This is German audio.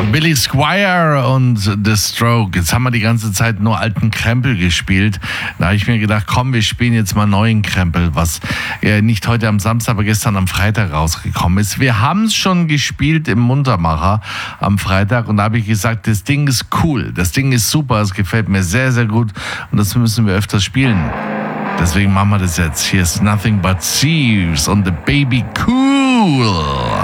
Billy Squier und The Stroke. Jetzt haben wir die ganze Zeit nur alten Krempel gespielt. Da habe ich mir gedacht, komm, wir spielen jetzt mal neuen Krempel, was nicht heute am Samstag, aber gestern am Freitag rausgekommen ist. Wir haben es schon gespielt im Muntermacher am Freitag und da habe ich gesagt, das Ding ist cool, das Ding ist super, es gefällt mir sehr, sehr gut und das müssen wir öfters spielen. Deswegen machen wir das jetzt. Hier ist Nothing But Thieves und The Baby Cool.